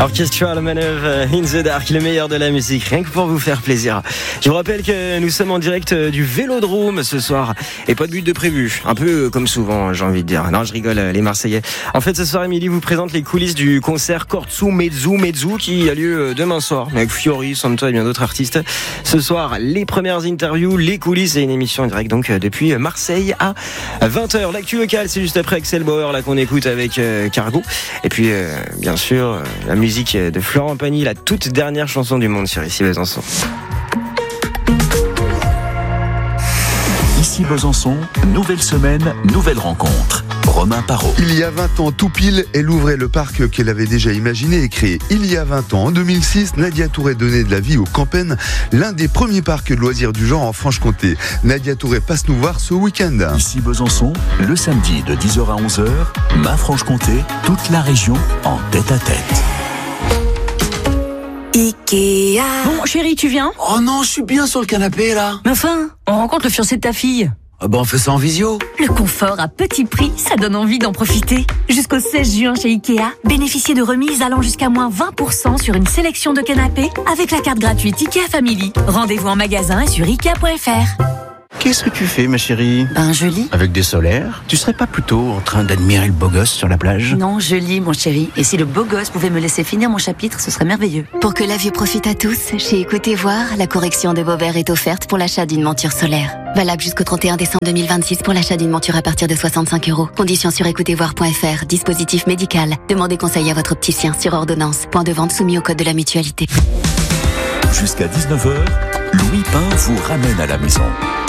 Orchestral Maneuver in the Dark, le meilleur de la musique, rien que pour vous faire plaisir. Je vous rappelle que nous sommes en direct du Vélodrome ce soir et pas de but de prévu. Un peu comme souvent, j'ai envie de dire. Non, je rigole, les Marseillais. En fait, ce soir, Émilie vous présente les coulisses du concert Cortsu Mezzu qui a lieu demain soir avec Fiori, Santa et bien d'autres artistes. Ce soir, les premières interviews, les coulisses et une émission en direct donc depuis Marseille à 20h. L'actu locale, c'est juste après Axel Bauer là qu'on écoute avec Cargo. Et puis, bien sûr, la musique de Florent Pagny, la toute dernière chanson du monde sur Ici Besançon. Ici Besançon, nouvelle semaine, nouvelle rencontre. Romain Parot. Il y a 20 ans, tout pile, elle ouvrait le parc qu'elle avait déjà imaginé et créé. Il y a 20 ans, en 2006, Nadia Touré donnait de la vie au Campen, l'un des premiers parcs de loisirs du genre en Franche-Comté. Nadia Touré passe nous voir ce week-end. Ici Besançon, le samedi de 10h à 11h, ma Franche-Comté, toute la région en tête-à-tête. Ikea. Bon, chérie, tu viens ? Oh non, je suis bien sur le canapé, là. Mais enfin, on rencontre le fiancé de ta fille. Ah bah on fait ça en visio. Le confort à petit prix, ça donne envie d'en profiter. Jusqu'au 16 juin chez Ikea, bénéficiez de remises allant jusqu'à moins 20% sur une sélection de canapés avec la carte gratuite Ikea Family. Rendez-vous en magasin et sur Ikea.fr. Qu'est-ce que tu fais, ma chérie ? Je lis. Avec des solaires ? Tu serais pas plutôt en train d'admirer le beau gosse sur la plage ? Non, je lis, mon chéri. Et si le beau gosse pouvait me laisser finir mon chapitre, ce serait merveilleux. Pour que la vue profite à tous, chez Écoutez Voir, la correction de vos verres est offerte pour l'achat d'une monture solaire. Valable jusqu'au 31 décembre 2026 pour l'achat d'une monture à partir de 65 €. Conditions sur écoutezvoir.fr. Dispositif médical. Demandez conseil à votre opticien sur ordonnance. Point de vente soumis au code de la mutualité. Jusqu'à 19h, Louis Pain vous ramène à la maison.